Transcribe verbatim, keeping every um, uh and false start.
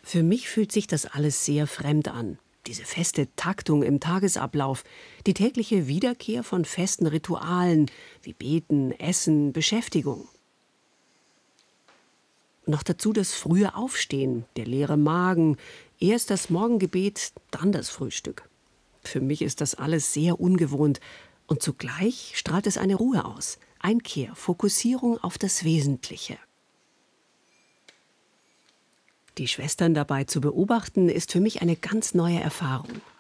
Für mich fühlt sich das alles sehr fremd an. Diese feste Taktung im Tagesablauf, die tägliche Wiederkehr von festen Ritualen wie Beten, Essen, Beschäftigung. Noch dazu das frühe Aufstehen, der leere Magen, erst das Morgengebet, dann das Frühstück. Für mich ist das alles sehr ungewohnt und zugleich strahlt es eine Ruhe aus. Einkehr, Fokussierung auf das Wesentliche. Die Schwestern dabei zu beobachten, ist für mich eine ganz neue Erfahrung.